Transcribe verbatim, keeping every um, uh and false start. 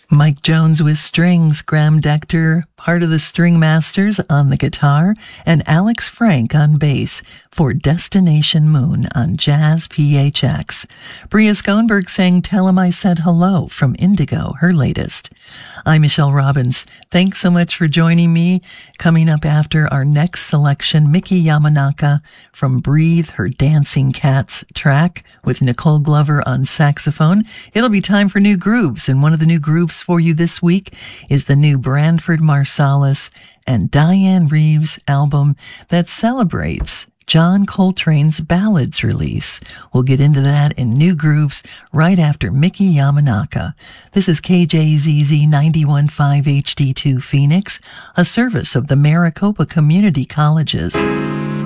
Mike Jones with strings, Graham Dector, part of the String Masters, on the guitar, and Alex Frank on bass for Destination Moon on Jazz P H X. Bria Schoenberg sang Tell 'Em I Said Hello from Indigo, her latest. I'm Michelle Robbins. Thanks so much for joining me. Coming up after our next selection, Miki Yamanaka from Breathe, her Dancing Cats track with Nicole Glover on saxophone. It'll be time for new grooves, and one of the new grooves for you this week is the new Branford Marsalis and Diane Reeves album that celebrates John Coltrane's Ballads release. We'll get into that in New Grooves right after Miki Yamanaka. This is K J Z Z ninety-one point five H D two Phoenix, a service of the Maricopa Community Colleges.